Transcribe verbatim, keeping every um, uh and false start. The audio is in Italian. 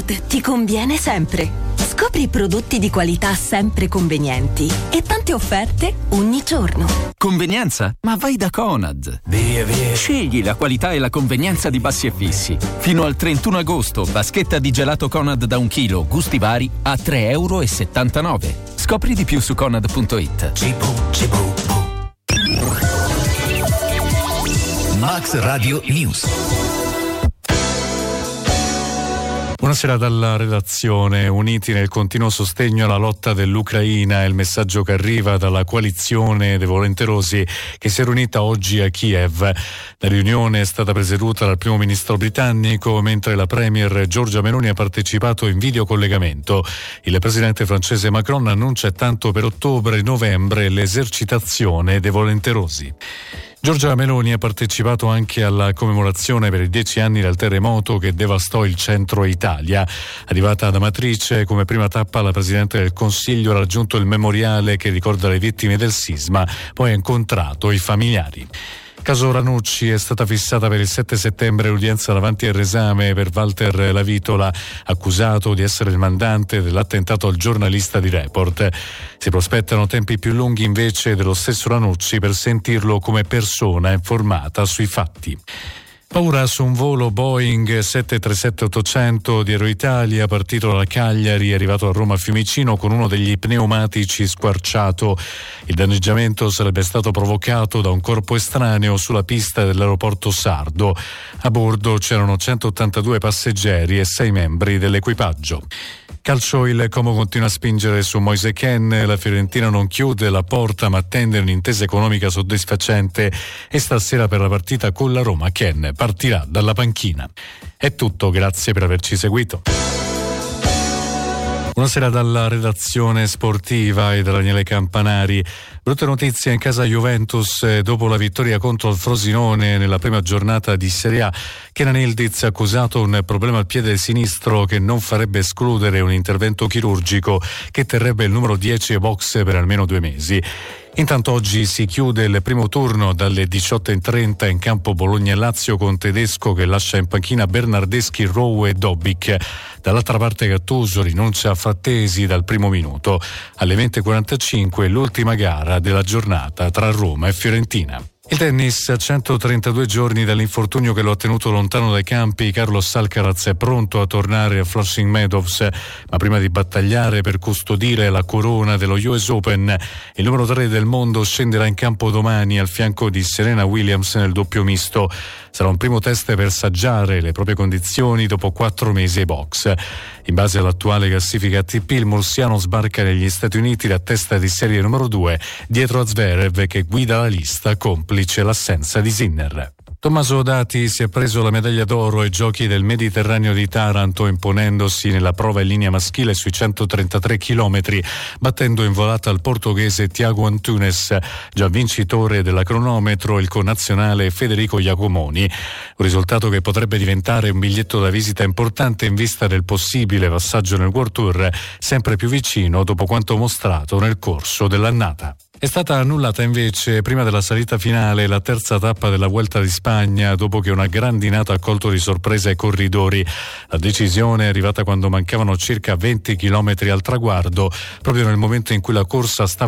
Conad ti conviene sempre. Scopri prodotti di qualità sempre convenienti e tante offerte ogni giorno. Convenienza? Ma vai da Conad. Via, via. Scegli la qualità e la convenienza di Bassi e Fissi. Fino al trentuno agosto, vaschetta di gelato Conad da un chilo, gusti vari, a tre virgola settantanove euro. Scopri di più su conad punto it. Cibo, cibo, Max Radio News. Buonasera dalla redazione. Uniti nel continuo sostegno alla lotta dell'Ucraina è il messaggio che arriva dalla coalizione dei volenterosi che si è riunita oggi a Kiev. La riunione è stata presieduta dal primo ministro britannico, mentre la premier Giorgia Meloni ha partecipato in videocollegamento. Il presidente francese Macron annuncia tanto per ottobre e novembre l'esercitazione dei volenterosi. Giorgia Meloni ha partecipato anche alla commemorazione per i dieci anni del terremoto che devastò il centro Italia. Arrivata ad Amatrice, come prima tappa la Presidente del Consiglio ha raggiunto il memoriale che ricorda le vittime del sisma, poi ha incontrato i familiari. Caso Ranucci, è stata fissata per il sette settembre l'udienza davanti al resame per Walter Lavitola, accusato di essere il mandante dell'attentato al giornalista di Report. Si prospettano tempi più lunghi invece dello stesso Ranucci per sentirlo come persona informata sui fatti. Paura su un volo Boeing sette tre sette ottocento di Aeroitalia partito da Cagliari e arrivato a Roma Fiumicino con uno degli pneumatici squarciato. Il danneggiamento sarebbe stato provocato da un corpo estraneo sulla pista dell'aeroporto sardo. A bordo c'erano centottantadue passeggeri e sei membri dell'equipaggio. Calcio, il Como continua a spingere su Moise Kean, la Fiorentina non chiude la porta ma attende un'intesa economica soddisfacente e stasera per la partita con la Roma Kean partirà dalla panchina. È tutto, grazie per averci seguito. Buonasera dalla redazione sportiva e da Daniele Campanari. Brutte notizie in casa Juventus dopo la vittoria contro il Frosinone nella prima giornata di Serie A. Kenan Yildiz ha accusato un problema al piede sinistro che non farebbe escludere un intervento chirurgico che terrebbe il numero dieci ai box per almeno due mesi. Intanto oggi si chiude il primo turno dalle diciotto e trenta in campo Bologna-Lazio con Tedesco che lascia in panchina Bernardeschi, Rowe e Dobbik. Dall'altra parte Gattuso rinuncia a Frattesi dal primo minuto. Alle venti e quarantacinque l'ultima gara della giornata tra Roma e Fiorentina. Il tennis, a centotrentadue giorni dall'infortunio che lo ha tenuto lontano dai campi, Carlos Alcaraz è pronto a tornare a Flushing Meadows, ma prima di battagliare per custodire la corona dello U S Open, il numero tre del mondo scenderà in campo domani al fianco di Serena Williams nel doppio misto. Sarà un primo test per saggiare le proprie condizioni dopo quattro mesi ai box. In base all'attuale classifica A T P, il mursiano sbarca negli Stati Uniti la testa di serie numero due, dietro a Zverev che guida la lista complice l'assenza di Sinner. Tommaso Dati si è preso la medaglia d'oro ai Giochi del Mediterraneo di Taranto imponendosi nella prova in linea maschile sui centotrentatré chilometri, battendo in volata il portoghese Tiago Antunes, già vincitore della cronometro il connazionale Federico Iacomoni. Un risultato che potrebbe diventare un biglietto da visita importante in vista del possibile passaggio nel World Tour, sempre più vicino dopo quanto mostrato nel corso dell'annata. È stata annullata invece prima della salita finale la terza tappa della Vuelta di Spagna dopo che una grandinata ha colto di sorpresa i corridori. La decisione è arrivata quando mancavano circa venti chilometri al traguardo, proprio nel momento in cui la corsa stava